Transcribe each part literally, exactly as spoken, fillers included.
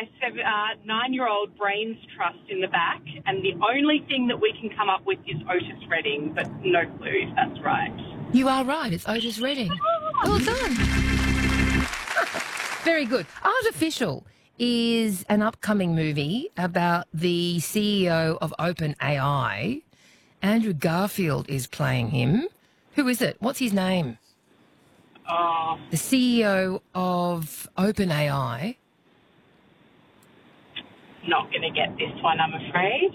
my seven, uh, nine-year-old brains trust in the back, and the only thing that we can come up with is Otis Redding, but no clue if that's right. You are right. It's Otis Redding. Well done. Very good. Artificial is an upcoming movie about the C E O of OpenAI. Andrew Garfield is playing him. Who is it? What's his name? Oh, The C E O of OpenAI. not going to get this one, I'm afraid.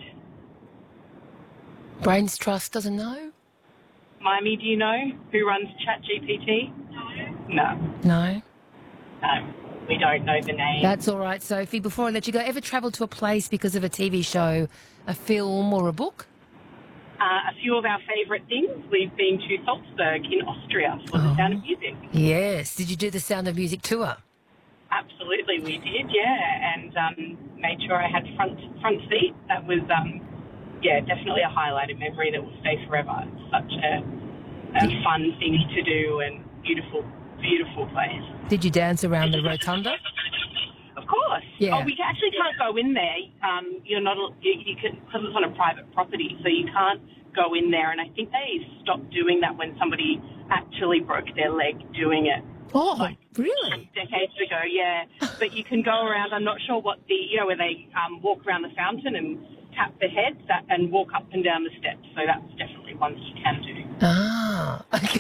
Brains Trust doesn't know? Mimey, do you know who runs ChatGPT? No. No. No, we don't know the name. That's all right, Sophie. Before I let you go, ever travelled to a place because of a T V show, a film or a book? Uh, a few of our favourite things. We've been to Salzburg in Austria for the Sound of Music. Yes. Did you do the Sound of Music tour? Absolutely, we did, yeah, and um, made sure I had front front seat. That was, um, yeah, definitely a highlighted memory that will stay forever. It's such a, a fun thing to do and beautiful, beautiful place. Did you dance around the rotunda? Of course. Yeah. Oh, we actually can't go in there. Um, you're not, you, you can, because it's on a private property, so you can't go in there. And I think they stopped doing that when somebody actually broke their leg doing it. Oh, Like, really? Decades ago, yeah. But you can go around. I'm not sure what the, you know, where they um, walk around the fountain and tap their heads that, and walk up and down the steps. So that's definitely ones you can do. Ah, okay.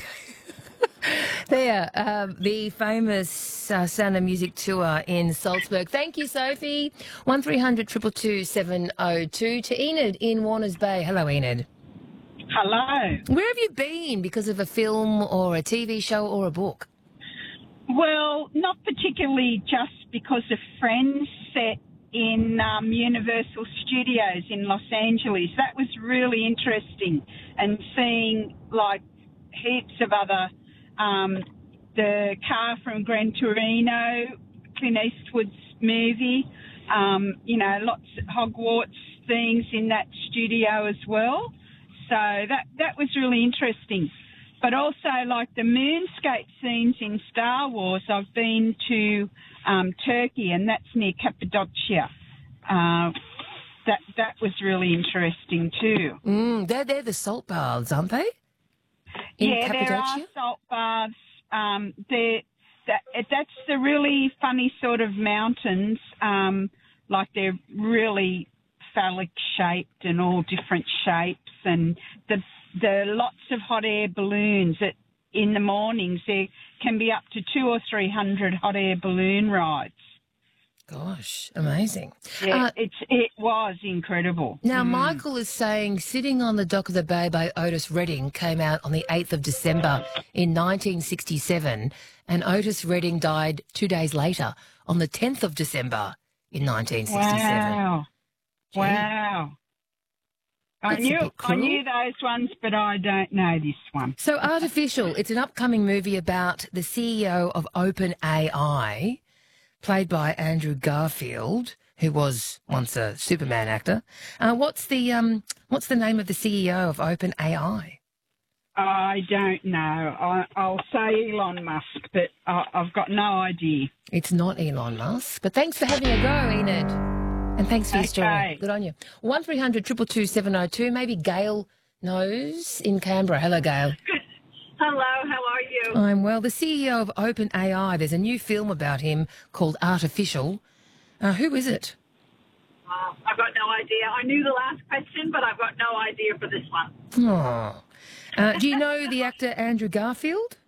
There, um, the famous uh, Sound of Music tour in Salzburg. Thank you, Sophie. one three hundred two two two seven oh two. To Enid in Warners Bay. Hello, Enid. Hello. Where have you been because of a film or a T V show or a book? Well, not particularly just because of Friends set in um, Universal Studios in Los Angeles. That was really interesting, and seeing like heaps of other, um, the car from Gran Torino, Clint Eastwood's movie, um, you know, lots of Hogwarts things in that studio as well. So that, that was really interesting. But also, like the moonscape scenes in Star Wars, I've been to um, Turkey, and that's near Cappadocia. Uh, that that was really interesting too. Mm, they're, they're the salt baths, aren't they? In yeah, there are Cappadocia? salt baths. Um, they're, that, that's the really funny sort of mountains. Um, like they're really phallic shaped and all different shapes, and the the lots of hot air balloons. That in the mornings there can be up to two or three hundred hot air balloon rides. Gosh, amazing. Yeah, Uh, it's it was incredible. Now, Michael is saying Sitting on the Dock of the Bay by Otis Redding came out on the eighth of December in nineteen sixty-seven, and Otis Redding died two days later on the tenth of December in nineteen sixty-seven. Wow, Gee. wow. I That's a knew bit I cruel. knew those ones, but I don't know this one. So Artificial, it's an upcoming movie about the C E O of OpenAI, played by Andrew Garfield, who was once a Superman actor. Uh, what's the um, what's the name of the C E O of OpenAI? I don't know. I, I'll say Elon Musk, but I, I've got no idea. It's not Elon Musk. But thanks for having a go, Enid. And thanks for your story. Okay. Good on you. one three hundred two two two seven oh two. Maybe Gail knows in Canberra. Hello, Gail. Hello, how are you? I'm well. The C E O of OpenAI, there's a new film about him called Artificial. Uh, who is it? Uh, I've got no idea. I knew the last question, but I've got no idea for this one. Oh. Uh, do you know the actor Andrew Garfield?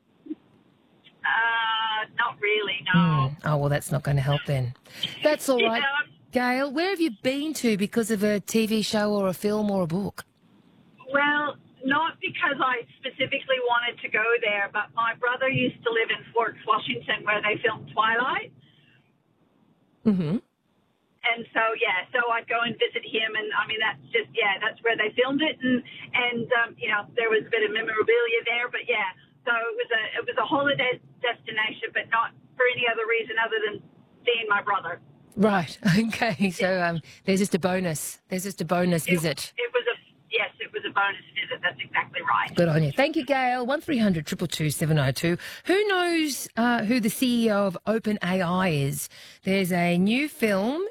Uh, not really, no. Hmm. Oh, well, that's not going to help then. That's all right. Yeah. Gail, where have you been to because of a T V show or a film or a book? Well, not because I specifically wanted to go there, but my brother used to live in Forks, Washington, where they filmed Twilight. Mm-hmm. And so, yeah, so I'd go and visit him, and, I mean, that's just, yeah, that's where they filmed it, and, and um, you know, there was a bit of memorabilia there, but, yeah, so it was a it was a holiday destination, but not for any other reason other than seeing my brother. Right. Okay. So um, there's just a bonus. There's just a bonus It, visit. it was a, yes, it was a bonus visit, that's exactly right. Good on you. Thank you, Gail. one three hundred two two two seven oh two. Who knows uh, who the C E O of OpenAI is? There's a new film